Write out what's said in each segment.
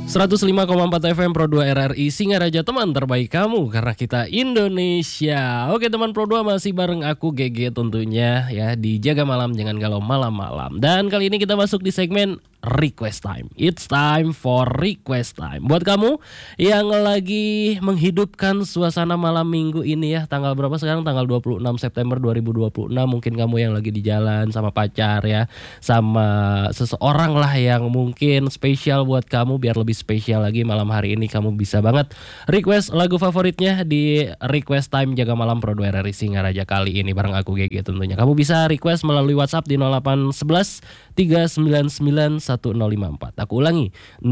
105,4 FM Pro 2 RRI Singaraja, teman terbaik kamu karena kita Indonesia. Oke teman Pro 2, masih bareng aku GG tentunya ya di Jaga Malam Jangan Galau Malam-malam. Dan kali ini kita masuk di segmen Request Time. It's time for Request Time. Buat kamu yang lagi menghidupkan suasana malam minggu ini ya, tanggal berapa sekarang? Tanggal 26 September 2026. Mungkin kamu yang lagi di jalan sama pacar ya, sama seseorang lah yang mungkin spesial buat kamu. Biar lebih spesial lagi malam hari ini, kamu bisa banget request lagu favoritnya di Request Time Jaga Malam Pro 2 RRI Singaraja kali ini bareng aku GG tentunya. Kamu bisa request melalui WhatsApp di 0811 399 1054. Aku ulangi,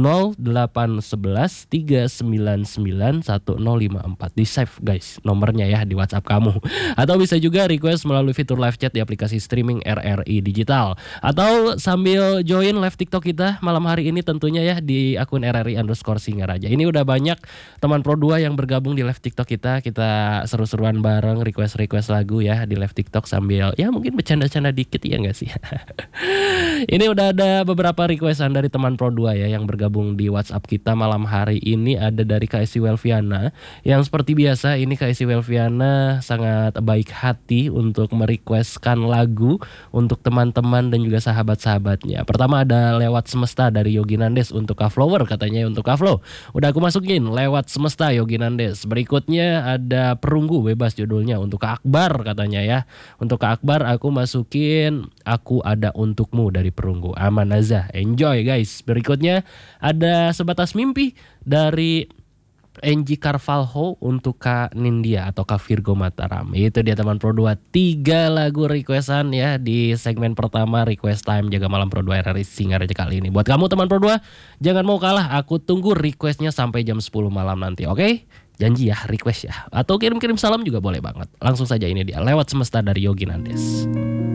0811 399 1054. Di save guys nomornya ya di WhatsApp kamu. Atau bisa juga request melalui fitur live chat di aplikasi streaming RRI Digital. Atau sambil join live TikTok kita malam hari ini tentunya ya di akun RRI_Singaraja. Ini udah banyak teman Pro 2 yang bergabung di live TikTok kita. Kita seru-seruan bareng, request lagu ya di live TikTok sambil ya mungkin bercanda-canda dikit ya enggak sih. Ini udah ada beberapa requestan dari teman Pro 2 ya yang bergabung di WhatsApp kita malam hari ini. Ada dari Kak Esi Welviana yang seperti biasa ini Kak Esi Welviana sangat baik hati untuk merequestkan lagu untuk teman-teman dan juga sahabat-sahabatnya. Pertama ada Lewat Semesta dari Yogi Nandes untuk Kak Flower, katanya untuk Kak Flo. Udah aku masukin Lewat Semesta Yogi Nandes. Berikutnya ada Perunggu Bebas judulnya untuk Kak Akbar katanya ya. Untuk Kak Akbar aku masukin Aku Ada Untukmu dari Perunggu. Aman aja, enjoy guys. Berikutnya ada Sebatas Mimpi dari Angie Carvalho untuk Kak Nindya atau Kak Virgo Mataram. Itu dia teman Pro 2, 3 lagu requestan ya di segmen pertama Request Time Jaga Malam Pro 2 RRI Singaraja kali ini. Buat kamu teman Pro 2, jangan mau kalah, aku tunggu requestnya sampai jam 10 malam nanti, oke? Janji ya, request ya. Atau kirim-kirim salam juga boleh banget. Langsung saja, ini dia Lewat Semesta dari Yogi Nandes.